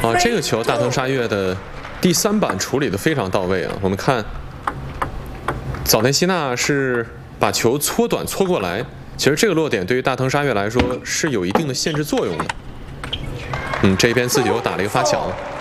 啊，这个球大藤沙月的第3板处理的非常到位啊！我们看早田希娜是把球搓短搓过来，其实这个落点对于大藤沙月来说是有一定的限制作用的。这边自己又打了一个发抢。